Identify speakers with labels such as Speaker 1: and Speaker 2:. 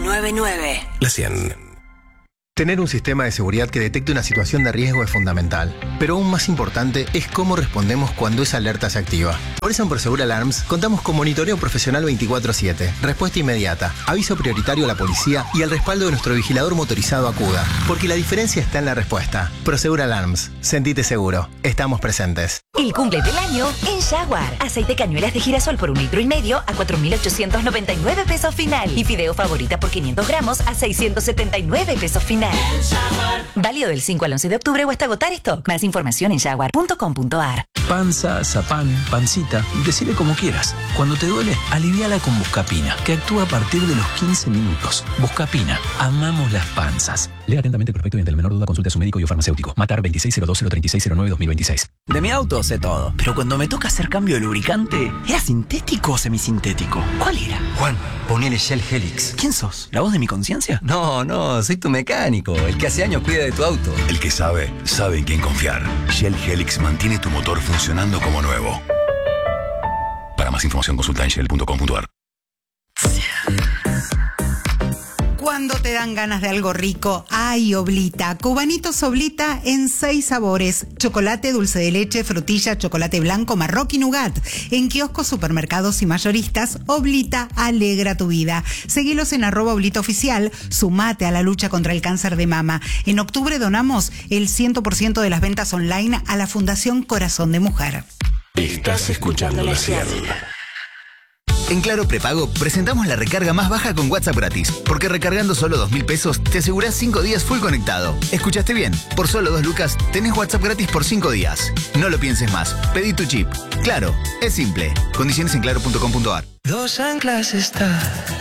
Speaker 1: 99.
Speaker 2: La 100.
Speaker 3: Tener un sistema de seguridad que detecte una situación de riesgo es fundamental, pero aún más importante es cómo respondemos cuando esa alerta se activa. Por eso en Prosegur Alarms contamos con monitoreo profesional 24/7, respuesta inmediata, aviso prioritario a la policía y el respaldo de nuestro vigilador motorizado Acuda, porque la diferencia está en la respuesta. Prosegur Alarms, sentite seguro, estamos presentes.
Speaker 4: El cumple del año en Jaguar. Aceite cañuelas de girasol por 1,5 litros a 4.899 pesos final. Y fideo favorita por 500 gramos a 679 pesos final. Válido del 5 al 11 de octubre o hasta agotar stock. Más información en jaguar.com.ar.
Speaker 5: Panza, zapán, pancita, decile como quieras. Cuando te duele, aliviala con Buscapina, que actúa a partir de los 15 minutos. Buscapina, amamos las panzas. Lea atentamente el prospecto y ante la menor duda consulte a su médico y o farmacéutico. Matar 2602-03609-2026.
Speaker 6: De mi auto sé todo, pero cuando me toca hacer cambio de lubricante, ¿era sintético o semisintético? ¿Cuál era?
Speaker 7: Juan, ponele Shell Helix.
Speaker 6: ¿Quién sos? ¿La voz de mi conciencia?
Speaker 7: No, soy tu mecánico, el que hace años cuida de tu auto.
Speaker 2: El que sabe en quién confiar. Shell Helix mantiene tu motor funcionando como nuevo. Para más información consulta en shell.com.ar.
Speaker 8: Cuando te dan ganas de algo rico, ¡ay, Oblita! Cubanitos Oblita en 6 sabores. Chocolate, dulce de leche, frutilla, chocolate blanco, marroquí, nougat. En kioscos, supermercados y mayoristas, Oblita alegra tu vida. Seguilos en @OblitaOficial. Sumate a la lucha contra el cáncer de mama. En octubre donamos el 100% de las ventas online a la Fundación Corazón de Mujer.
Speaker 2: Estás escuchando La 100.
Speaker 9: En Claro Prepago presentamos la recarga más baja con WhatsApp gratis, porque recargando solo 2.000 pesos te asegurás 5 días full conectado. ¿Escuchaste bien? Por solo 2 lucas tenés WhatsApp gratis por 5 días. No lo pienses más. Pedí tu chip. Claro, es simple. Condiciones en claro.com.ar.
Speaker 10: Dos anclas está